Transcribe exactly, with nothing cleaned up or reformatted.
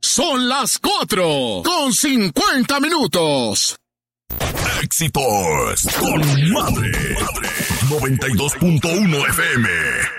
Son las cuatro con cincuenta minutos. Éxitos con Madre. noventa y dos punto uno F M.